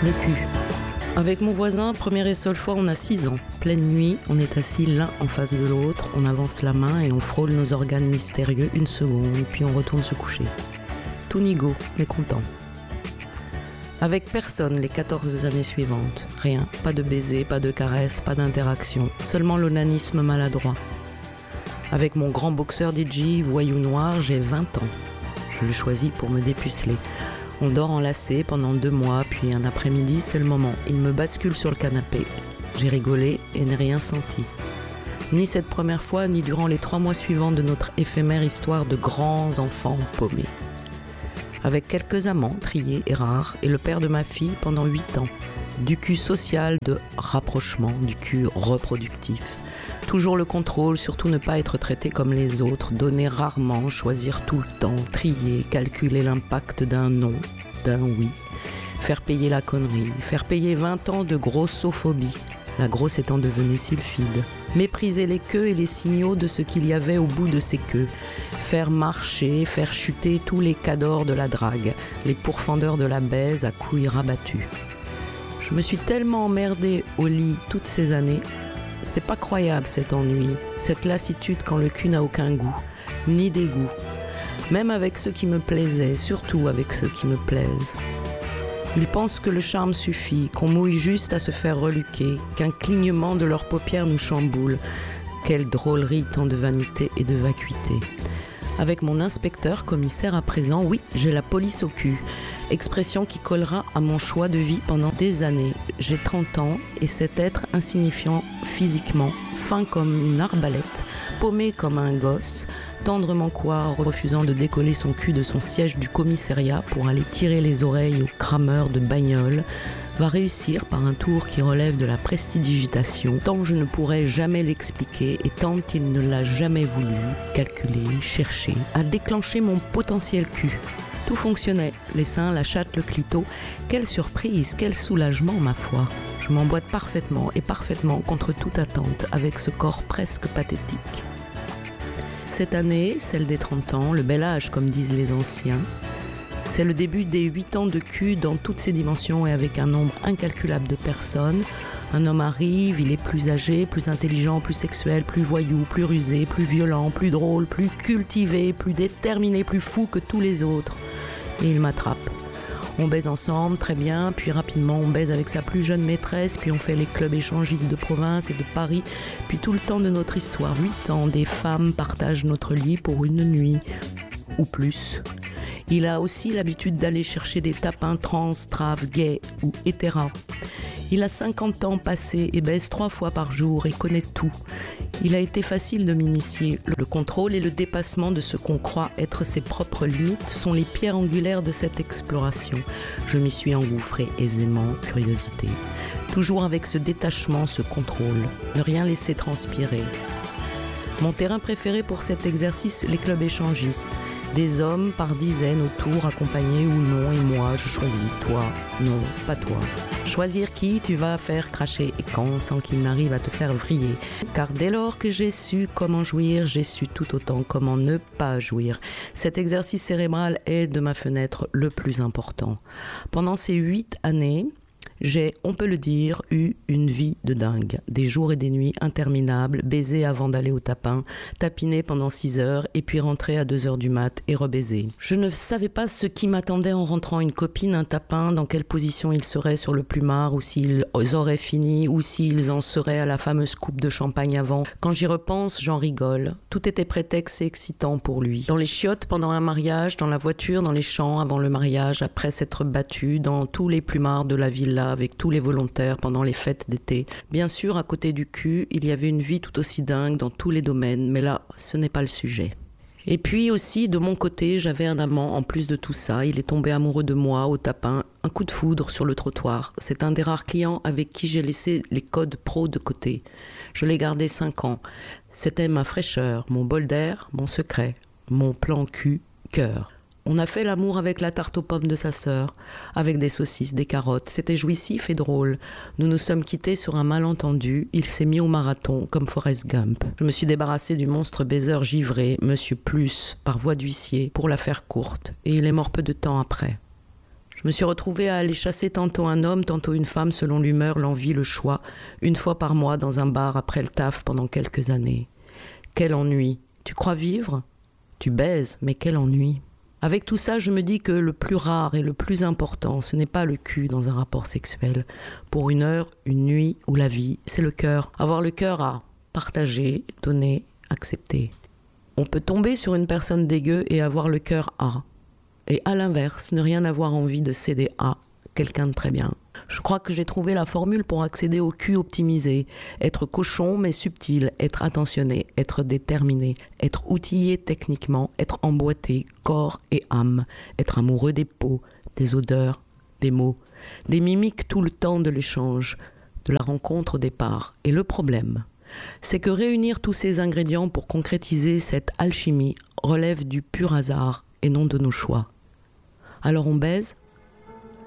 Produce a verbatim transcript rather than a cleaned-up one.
le cul. Avec mon voisin, première et seule fois, on a six ans. Pleine nuit, on est assis l'un en face de l'autre, on avance la main et on frôle nos organes mystérieux une seconde, puis on retourne se coucher. Tout nigo, mais content. Avec personne les quatorze années suivantes. Rien, pas de baiser, pas de caresse, pas d'interaction. Seulement l'onanisme maladroit. Avec mon grand boxeur D J, voyou noir, j'ai vingt ans. Je le choisis pour me dépuceler. On dort enlacés pendant deux mois, puis un après-midi, c'est le moment. Il me bascule sur le canapé. J'ai rigolé et n'ai rien senti. Ni cette première fois, ni durant les trois mois suivants de notre éphémère histoire de grands enfants paumés. Avec quelques amants triés et rares, et le père de ma fille pendant huit ans. Du cul social de rapprochement, du cul reproductif. Toujours le contrôle, surtout ne pas être traité comme les autres, donner rarement, choisir tout le temps, trier, calculer l'impact d'un non, d'un oui, faire payer la connerie, faire payer vingt ans de grossophobie, la grosse étant devenue sylphide, mépriser les queues et les signaux de ce qu'il y avait au bout de ces queues, faire marcher, faire chuter tous les cadors de la drague, les pourfendeurs de la baise à couilles rabattues. Je me suis tellement emmerdée au lit toutes ces années. C'est pas croyable cet ennui, cette lassitude quand le cul n'a aucun goût, ni dégoût. Même avec ceux qui me plaisaient, surtout avec ceux qui me plaisent. Ils pensent que le charme suffit, qu'on mouille juste à se faire reluquer, qu'un clignement de leurs paupières nous chamboule. Quelle drôlerie, tant de vanité et de vacuité. Avec mon inspecteur commissaire à présent, oui, j'ai la police au cul. Expression qui collera à mon choix de vie pendant des années. J'ai trente ans et cet être insignifiant physiquement, fin comme une arbalète, paumé comme un gosse, tendrement coire, refusant de décoller son cul de son siège du commissariat pour aller tirer les oreilles aux crameurs de bagnoles, va réussir par un tour qui relève de la prestidigitation, tant que je ne pourrai jamais l'expliquer et tant qu'il ne l'a jamais voulu, calculer, chercher, à déclencher mon potentiel cul. Tout fonctionnait, les seins, la chatte, le clito. Quelle surprise, quel soulagement, ma foi. Je m'emboîte parfaitement et parfaitement contre toute attente avec ce corps presque pathétique. Cette année, celle des trente ans, le bel âge comme disent les anciens, c'est le début des huit ans de cul dans toutes ses dimensions et avec un nombre incalculable de personnes. Un homme arrive, il est plus âgé, plus intelligent, plus sexuel, plus voyou, plus rusé, plus violent, plus drôle, plus cultivé, plus déterminé, plus fou que tous les autres. Et il m'attrape. On baise ensemble, très bien, puis rapidement on baise avec sa plus jeune maîtresse, puis on fait les clubs échangistes de province et de Paris, puis tout le temps de notre histoire, huit ans, des femmes partagent notre lit pour une nuit, ou plus. Il a aussi l'habitude d'aller chercher des tapins trans, traves, gays ou hétéras. Il a cinquante ans passés et baise trois fois par jour et connaît tout. Il a été facile de m'initier. Le contrôle et le dépassement de ce qu'on croit être ses propres limites sont les pierres angulaires de cette exploration. Je m'y suis engouffrée aisément, curiosité. Toujours avec ce détachement, ce contrôle. Ne rien laisser transpirer. Mon terrain préféré pour cet exercice, les clubs échangistes. Des hommes par dizaines autour, accompagnés ou non, et moi, je choisis. Toi, non, pas toi. Choisir qui tu vas faire cracher et quand, sans qu'il n'arrive à te faire vriller. Car dès lors que j'ai su comment jouir, j'ai su tout autant comment ne pas jouir. Cet exercice cérébral est, de ma fenêtre, le plus important. Pendant ces huit années, j'ai, on peut le dire, eu une vie de dingue. Des jours et des nuits interminables, baiser avant d'aller au tapin, tapiner pendant six heures et puis rentrer à deux heures du mat et rebaiser. Je ne savais pas ce qui m'attendait en rentrant, une copine, un tapin, dans quelle position ils seraient sur le plumard ou s'ils auraient fini ou s'ils en seraient à la fameuse coupe de champagne avant. Quand j'y repense, j'en rigole. Tout était prétexte et excitant pour lui. Dans les chiottes pendant un mariage, dans la voiture, dans les champs avant le mariage, après s'être battu, dans tous les plumards de la villa avec tous les volontaires pendant les fêtes d'été. Bien sûr, à côté du cul, il y avait une vie tout aussi dingue dans tous les domaines, mais là, ce n'est pas le sujet. Et puis aussi, de mon côté, j'avais un amant en plus de tout ça. Il est tombé amoureux de moi au tapin, un coup de foudre sur le trottoir. C'est un des rares clients avec qui j'ai laissé les codes pro de côté. Je l'ai gardé cinq ans. C'était ma fraîcheur, mon bol d'air, mon secret, mon plan cul, cœur. On a fait l'amour avec la tarte aux pommes de sa sœur, avec des saucisses, des carottes. C'était jouissif et drôle. Nous nous sommes quittés sur un malentendu. Il s'est mis au marathon, comme Forrest Gump. Je me suis débarrassée du monstre baiser givré, Monsieur Plus, par voie d'huissier, pour la faire courte. Et il est mort peu de temps après. Je me suis retrouvée à aller chasser tantôt un homme, tantôt une femme, selon l'humeur, l'envie, le choix, une fois par mois dans un bar après le taf pendant quelques années. Quel ennui. Tu crois vivre ? Tu baises, mais quel ennui. Avec tout ça, je me dis que le plus rare et le plus important, ce n'est pas le cul dans un rapport sexuel. Pour une heure, une nuit ou la vie, c'est le cœur. Avoir le cœur à partager, donner, accepter. On peut tomber sur une personne dégueu et avoir le cœur à. Et à l'inverse, ne rien avoir envie de céder à quelqu'un de très bien. Je crois que j'ai trouvé la formule pour accéder au cul optimisé. Être cochon mais subtil, être attentionné, être déterminé, être outillé techniquement, être emboîté, corps et âme, être amoureux des peaux, des odeurs, des mots, des mimiques tout le temps de l'échange, de la rencontre au départ. Et le problème, c'est que réunir tous ces ingrédients pour concrétiser cette alchimie relève du pur hasard et non de nos choix. Alors on baise,